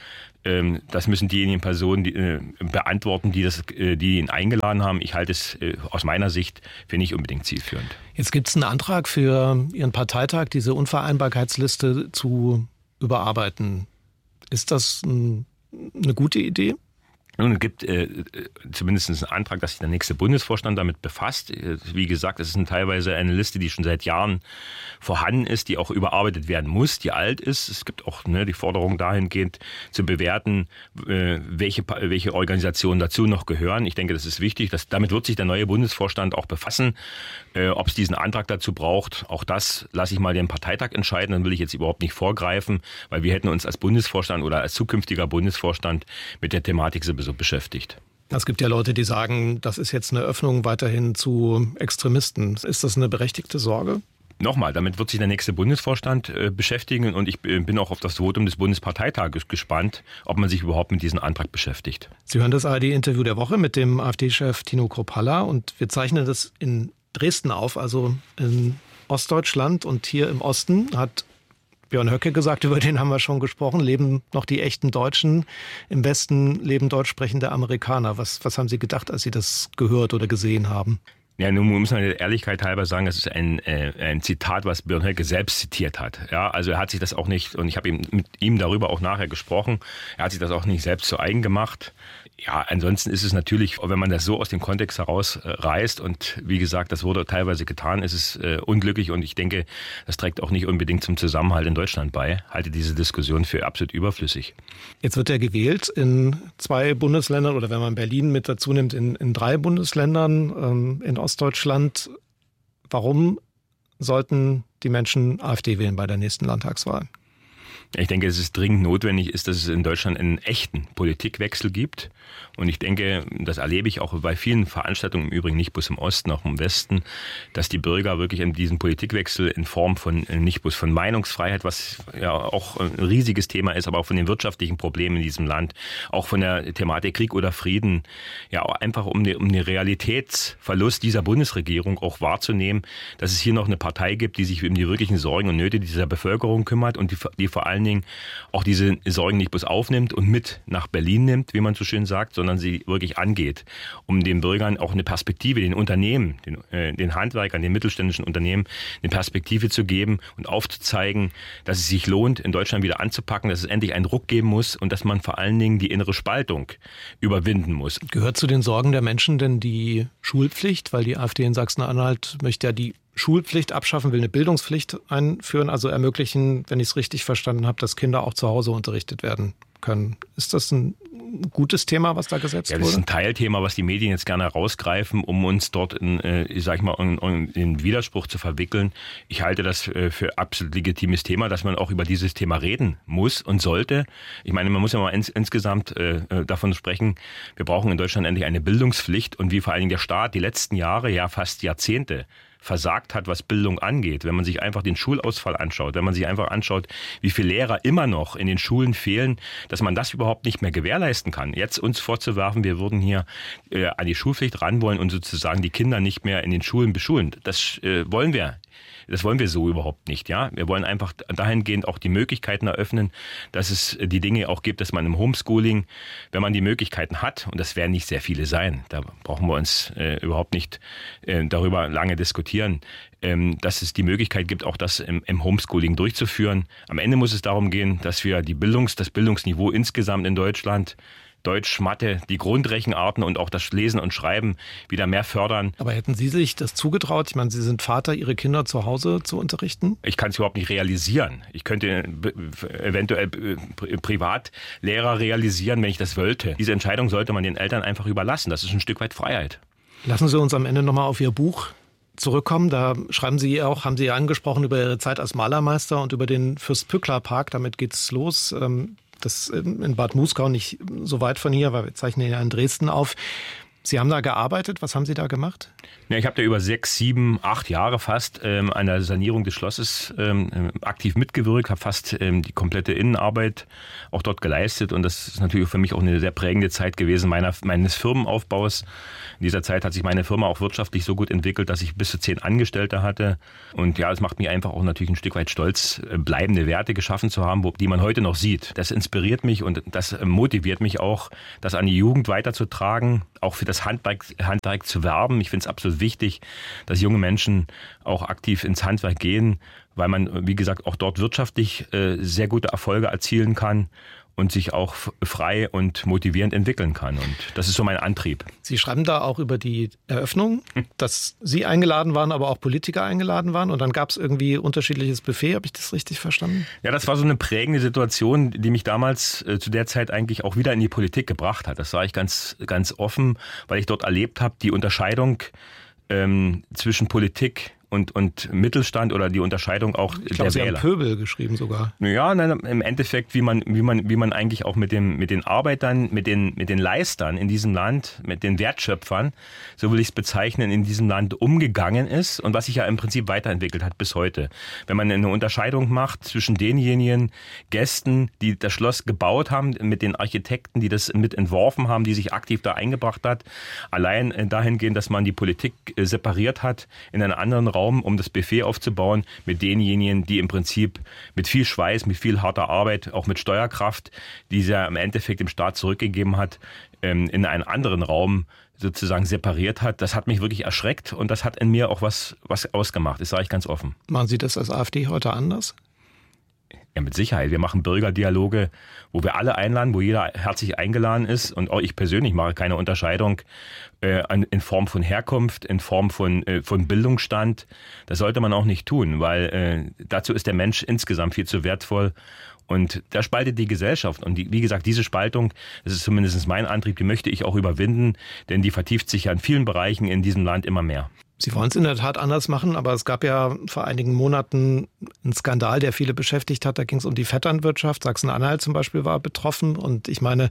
Das müssen diejenigen Personen die, äh, beantworten, die, das, äh, die ihn eingeladen haben. Ich halte es äh, aus meiner Sicht für nicht unbedingt zielführend. Jetzt gibt es einen Antrag für Ihren Parteitag, diese Unvereinbarkeitsliste zu überarbeiten. Ist das ein, eine gute Idee? Nun, es gibt äh, zumindest einen Antrag, dass sich der nächste Bundesvorstand damit befasst. Wie gesagt, es ist eine, teilweise eine Liste, die schon seit Jahren vorhanden ist, die auch überarbeitet werden muss, die alt ist. Es gibt auch ne, die Forderung dahingehend zu bewerten, äh, welche, welche Organisationen dazu noch gehören. Ich denke, das ist wichtig. Dass, damit wird sich der neue Bundesvorstand auch befassen. Äh, ob es diesen Antrag dazu braucht, auch das lasse ich mal den Parteitag entscheiden. Dann will ich jetzt überhaupt nicht vorgreifen, weil wir hätten uns als Bundesvorstand oder als zukünftiger Bundesvorstand mit der Thematik sowieso beschäftigt. Es gibt ja Leute, die sagen, das ist jetzt eine Öffnung weiterhin zu Extremisten. Ist das eine berechtigte Sorge? Nochmal, damit wird sich der nächste Bundesvorstand äh, beschäftigen und ich äh, bin auch auf das Votum des Bundesparteitages gespannt, ob man sich überhaupt mit diesem Antrag beschäftigt. Sie hören das A R D-Interview der Woche mit dem AfD-Chef Tino Kruppalla und wir zeichnen das in Dresden auf, also in Ostdeutschland, und hier im Osten hat Björn Höcke gesagt, über den haben wir schon gesprochen, leben noch die echten Deutschen, im Westen leben deutsch sprechende Amerikaner. Was, was haben Sie gedacht, als Sie das gehört oder gesehen haben? Ja, nun muss man der Ehrlichkeit halber sagen, das ist ein, äh, ein Zitat, was Björn Höcke selbst zitiert hat. Ja, also er hat sich das auch nicht, und ich habe ihm, mit ihm darüber auch nachher gesprochen, er hat sich das auch nicht selbst zu eigen gemacht. Ja, ansonsten ist es natürlich, wenn man das so aus dem Kontext herausreißt, und wie gesagt, das wurde teilweise getan, ist es äh, unglücklich, und ich denke, das trägt auch nicht unbedingt zum Zusammenhalt in Deutschland bei. Halte diese Diskussion für absolut überflüssig. Jetzt wird er gewählt in zwei Bundesländern, oder wenn man Berlin mit dazu nimmt, in, in drei Bundesländern, ähm, in Ostdeutschland. Warum sollten die Menschen AfD wählen bei der nächsten Landtagswahl? Ich denke, es ist dringend notwendig ist, dass es in Deutschland einen echten Politikwechsel gibt. Und ich denke, das erlebe ich auch bei vielen Veranstaltungen, im Übrigen nicht bloß im Osten, auch im Westen, dass die Bürger wirklich in diesem Politikwechsel in Form von, nicht bloß von Meinungsfreiheit, was ja auch ein riesiges Thema ist, aber auch von den wirtschaftlichen Problemen in diesem Land, auch von der Thematik Krieg oder Frieden, ja auch einfach um den, um den Realitätsverlust dieser Bundesregierung auch wahrzunehmen, dass es hier noch eine Partei gibt, die sich um die wirklichen Sorgen und Nöte dieser Bevölkerung kümmert und die, die vor allem Dingen auch diese Sorgen nicht bloß aufnimmt und mit nach Berlin nimmt, wie man so schön sagt, sondern sie wirklich angeht, um den Bürgern auch eine Perspektive, den Unternehmen, den, äh, den Handwerkern, den mittelständischen Unternehmen eine Perspektive zu geben und aufzuzeigen, dass es sich lohnt, in Deutschland wieder anzupacken, dass es endlich einen Druck geben muss und dass man vor allen Dingen die innere Spaltung überwinden muss. Gehört zu den Sorgen der Menschen denn die Schulpflicht? Weil die AfD in Sachsen-Anhalt möchte ja die Schulpflicht abschaffen, will eine Bildungspflicht einführen, also ermöglichen, wenn ich es richtig verstanden habe, dass Kinder auch zu Hause unterrichtet werden können. Ist das ein gutes Thema, was da gesetzt wurde? Ja, das ist ein Teilthema, was die Medien jetzt gerne herausgreifen, um uns dort in, äh, sag ich mal, in, in, in Widerspruch zu verwickeln. Ich halte das äh, für absolut legitimes Thema, dass man auch über dieses Thema reden muss und sollte. Ich meine, man muss ja mal ins, insgesamt äh, davon sprechen, wir brauchen in Deutschland endlich eine Bildungspflicht, und wie vor allen Dingen der Staat die letzten Jahre, ja fast Jahrzehnte, versagt hat, was Bildung angeht. Wenn man sich einfach den Schulausfall anschaut, wenn man sich einfach anschaut, wie viele Lehrer immer noch in den Schulen fehlen, dass man das überhaupt nicht mehr gewährleisten kann. Jetzt uns vorzuwerfen, wir würden hier äh, an die Schulpflicht ran wollen und sozusagen die Kinder nicht mehr in den Schulen beschulen. Das äh, wollen wir. Das wollen wir so überhaupt nicht, ja. Wir wollen einfach dahingehend auch die Möglichkeiten eröffnen, dass es die Dinge auch gibt, dass man im Homeschooling, wenn man die Möglichkeiten hat, und das werden nicht sehr viele sein, da brauchen wir uns äh, überhaupt nicht äh, darüber lange diskutieren, ähm, dass es die Möglichkeit gibt, auch das im, im Homeschooling durchzuführen. Am Ende muss es darum gehen, dass wir die Bildungs-, das Bildungsniveau insgesamt in Deutschland Deutsch, Mathe, die Grundrechenarten und auch das Lesen und Schreiben wieder mehr fördern. Aber hätten Sie sich das zugetraut? Ich meine, Sie sind Vater, Ihre Kinder zu Hause zu unterrichten? Ich kann es überhaupt nicht realisieren. Ich könnte eventuell Privatlehrer realisieren, wenn ich das wollte. Diese Entscheidung sollte man den Eltern einfach überlassen. Das ist ein Stück weit Freiheit. Lassen Sie uns am Ende nochmal auf Ihr Buch zurückkommen. Da schreiben Sie auch, haben Sie ja angesprochen über Ihre Zeit als Malermeister und über den Fürst-Pückler-Park. Damit geht's los. Das in Bad Muskau, nicht so weit von hier, weil wir zeichnen ja in Dresden auf. Sie haben da gearbeitet. Was haben Sie da gemacht? Ja, ich habe da über sechs, sieben, acht Jahre fast ähm, an der Sanierung des Schlosses ähm, aktiv mitgewirkt, habe fast ähm, die komplette Innenarbeit auch dort geleistet. Und das ist natürlich für mich auch eine sehr prägende Zeit gewesen meiner, meines Firmenaufbaus. In dieser Zeit hat sich meine Firma auch wirtschaftlich so gut entwickelt, dass ich bis zu zehn Angestellte hatte. Und ja, es macht mich einfach auch natürlich ein Stück weit stolz, bleibende Werte geschaffen zu haben, die man heute noch sieht. Das inspiriert mich und das motiviert mich auch, das an die Jugend weiterzutragen, auch für das Handwerk, Handwerk zu werben. Ich finde es absolut wichtig, dass junge Menschen auch aktiv ins Handwerk gehen, weil man, wie gesagt, auch dort wirtschaftlich äh, sehr gute Erfolge erzielen kann und sich auch frei und motivierend entwickeln kann. Und das ist so mein Antrieb. Sie schreiben da auch über die Eröffnung, dass Sie eingeladen waren, aber auch Politiker eingeladen waren. Und dann gab es irgendwie unterschiedliches Buffet. Habe ich das richtig verstanden? Ja, das war so eine prägende Situation, die mich damals äh, zu der Zeit eigentlich auch wieder in die Politik gebracht hat. Das sage ich ganz, ganz offen, weil ich dort erlebt habe, die Unterscheidung ähm, zwischen Politik und, und Mittelstand oder die Unterscheidung auch ich glaub, der Sie Wähler. Haben Pöbel geschrieben sogar. Ja, nein, im Endeffekt, wie man, wie man, wie man eigentlich auch mit dem, mit den Arbeitern, mit den, mit den Leistern in diesem Land, mit den Wertschöpfern, so will ich es bezeichnen, in diesem Land umgegangen ist und was sich ja im Prinzip weiterentwickelt hat bis heute. Wenn man eine Unterscheidung macht zwischen denjenigen Gästen, die das Schloss gebaut haben, mit den Architekten, die das mit entworfen haben, die sich aktiv da eingebracht hat, allein dahingehend, dass man die Politik separiert hat in einen anderen Raum, um das Buffet aufzubauen mit denjenigen, die im Prinzip mit viel Schweiß, mit viel harter Arbeit, auch mit Steuerkraft, die sie ja im Endeffekt dem Staat zurückgegeben hat, in einen anderen Raum sozusagen separiert hat. Das hat mich wirklich erschreckt und das hat in mir auch was, was ausgemacht. Das sage ich ganz offen. Machen Sie das als AfD heute anders? Ja, mit Sicherheit. Wir machen Bürgerdialoge, wo wir alle einladen, wo jeder herzlich eingeladen ist. Und auch ich persönlich mache keine Unterscheidung äh, in Form von Herkunft, in Form von, äh, von Bildungsstand. Das sollte man auch nicht tun, weil äh, dazu ist der Mensch insgesamt viel zu wertvoll. Und da spaltet die Gesellschaft. Und die, wie gesagt, diese Spaltung, das ist zumindest mein Antrieb, die möchte ich auch überwinden, denn die vertieft sich ja in vielen Bereichen in diesem Land immer mehr. Sie wollen es in der Tat anders machen, aber es gab ja vor einigen Monaten einen Skandal, der viele beschäftigt hat. Da ging es um die Vetternwirtschaft. Sachsen-Anhalt zum Beispiel war betroffen. Und ich meine,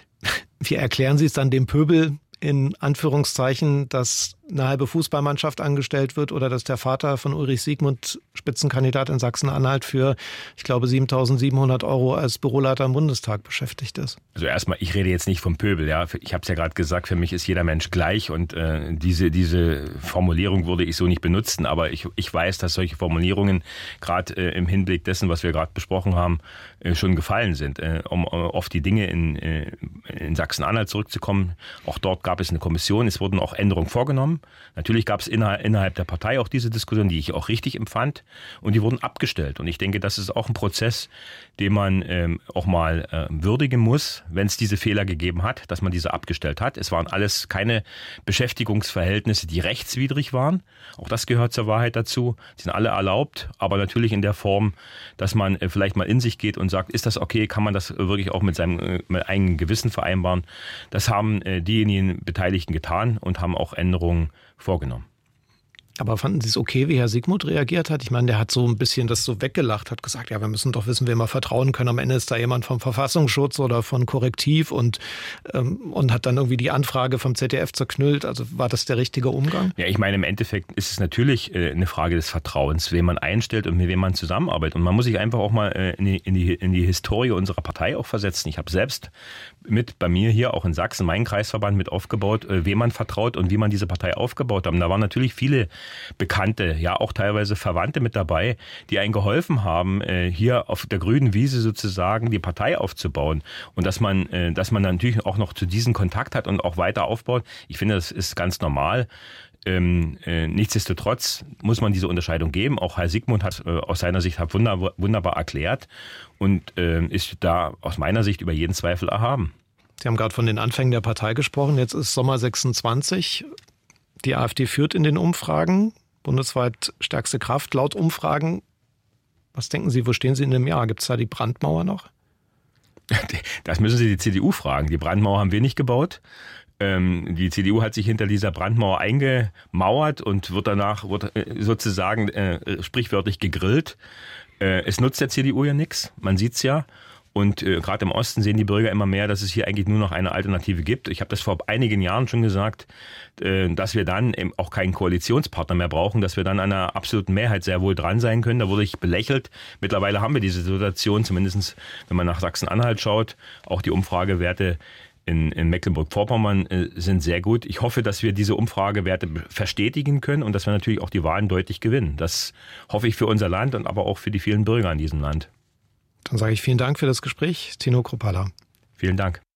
wie erklären Sie es dann dem Pöbel in Anführungszeichen, dass eine halbe Fußballmannschaft angestellt wird oder dass der Vater von Ulrich Siegmund Spitzenkandidat in Sachsen-Anhalt für, ich glaube, siebentausendsiebenhundert Euro als Büroleiter im Bundestag beschäftigt ist? Also erstmal, ich rede jetzt nicht vom Pöbel. Ja, ich habe es ja gerade gesagt, für mich ist jeder Mensch gleich und äh, diese diese Formulierung würde ich so nicht benutzen. Aber ich, ich weiß, dass solche Formulierungen gerade äh, im Hinblick dessen, was wir gerade besprochen haben, äh, schon gefallen sind. Äh, um uh, auf die Dinge in, äh, in Sachsen-Anhalt zurückzukommen, auch dort gab es eine Kommission, es wurden auch Änderungen vorgenommen. Natürlich gab es innerhalb, innerhalb der Partei auch diese Diskussion, die ich auch richtig empfand, und die wurden abgestellt. Und ich denke, das ist auch ein Prozess, den man ähm, auch mal äh, würdigen muss, wenn es diese Fehler gegeben hat, dass man diese abgestellt hat. Es waren alles keine Beschäftigungsverhältnisse, die rechtswidrig waren. Auch das gehört zur Wahrheit dazu. Sie sind alle erlaubt, aber natürlich in der Form, dass man äh, vielleicht mal in sich geht und sagt, ist das okay, kann man das wirklich auch mit seinem äh, mit eigenen Gewissen vereinbaren. Das haben äh, diejenigen Beteiligten getan und haben auch Änderungen vorgenommen. Aber fanden Sie es okay, wie Herr Siegmund reagiert hat? Ich meine, der hat so ein bisschen das so weggelacht, hat gesagt, ja, wir müssen doch wissen, wem wir vertrauen können. Am Ende ist da jemand vom Verfassungsschutz oder von Korrektiv und, ähm, und hat dann irgendwie die Anfrage vom Z D F zerknüllt. Also war das der richtige Umgang? Ja, ich meine, im Endeffekt ist es natürlich äh, eine Frage des Vertrauens, wen man einstellt und mit wem man zusammenarbeitet. Und man muss sich einfach auch mal äh, in, die, in, die, in die Historie unserer Partei auch versetzen. Ich habe selbst mit bei mir hier auch in Sachsen meinen Kreisverband mit aufgebaut, äh, wem man vertraut und wie man diese Partei aufgebaut hat. Und da waren natürlich viele Bekannte, ja auch teilweise Verwandte mit dabei, die einen geholfen haben, hier auf der grünen Wiese sozusagen die Partei aufzubauen. Und dass man, dass man natürlich auch noch zu diesem Kontakt hat und auch weiter aufbaut. Ich finde, das ist ganz normal. Ähm, äh, nichtsdestotrotz muss man diese Unterscheidung geben. Auch Herr Siegmund hat äh, aus seiner Sicht hat wunderbar, wunderbar erklärt und äh, ist da aus meiner Sicht über jeden Zweifel erhaben. Sie haben gerade von den Anfängen der Partei gesprochen. Jetzt ist Sommer sechsundzwanzig. Die AfD führt in den Umfragen. Bundesweit stärkste Kraft laut Umfragen. Was denken Sie, wo stehen Sie in einem Jahr? Gibt es da die Brandmauer noch? Das müssen Sie die C D U fragen. Die Brandmauer haben wir nicht gebaut. Ähm, die C D U hat sich hinter dieser Brandmauer eingemauert und wird danach wird sozusagen äh, sprichwörtlich gegrillt. Äh, es nutzt der C D U ja nichts. Man sieht's ja. Und äh, gerade im Osten sehen die Bürger immer mehr, dass es hier eigentlich nur noch eine Alternative gibt. Ich habe das vor einigen Jahren schon gesagt, äh, dass wir dann eben auch keinen Koalitionspartner mehr brauchen, dass wir dann an einer absoluten Mehrheit sehr wohl dran sein können. Da wurde ich belächelt. Mittlerweile haben wir diese Situation, zumindest wenn man nach Sachsen-Anhalt schaut. Auch die Umfragewerte in, in Mecklenburg-Vorpommern äh, sind sehr gut. Ich hoffe, dass wir diese Umfragewerte verstetigen können und dass wir natürlich auch die Wahlen deutlich gewinnen. Das hoffe ich für unser Land und aber auch für die vielen Bürger in diesem Land. Dann sage ich vielen Dank für das Gespräch, Tino Kruppalla. Vielen Dank.